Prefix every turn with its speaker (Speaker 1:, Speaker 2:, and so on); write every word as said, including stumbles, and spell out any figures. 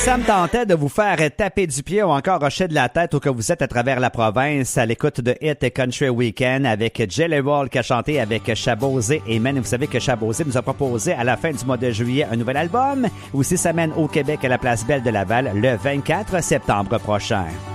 Speaker 1: Ça me tentait de vous faire taper du pied ou encore hocher de la tête où que vous êtes à travers la province à l'écoute de Hit Country Weekend avec Jelly Roll qui a chanté avec Chabosé et Man. Vous savez que Chabosé nous a proposé à la fin du mois de juillet un nouvel album. Aussi, ça mène au Québec à la Place Belle de Laval le vingt-quatre septembre prochain.